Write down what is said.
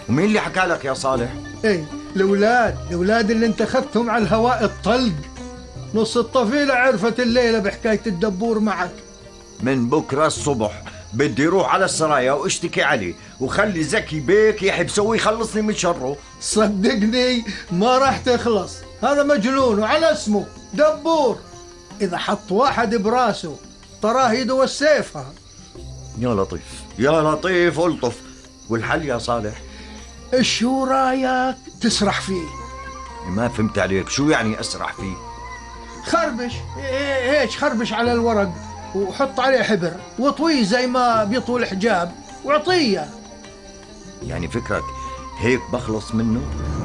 ومين اللي حكى لك يا صالح؟ ايه، الأولاد اللي انت اخذتهم على الهواء الطلق. نص الطفيلة عرفت الليلة بحكاية الدبور معك. من بكرة الصبح بدي روح على السرايا واشتكي عليه، وخلي زكي بيك يحبسه ويخلصني من شره. صدقني ما راح تخلص، هذا مجنون وعلى اسمه دبور. إذا حط واحد براسه تراه يدو السيفها. يا لطيف يا لطيف الطف. والحل يا صالح؟ شو رايك تسرح فيه؟ ما فهمت عليك، شو يعني أسرح فيه؟ خربش هيك، خربش على الورق وحط عليه حبر واطويه زي ما بيطوي الحجاب واعطيه. يعني فكرك هيك بخلص منه؟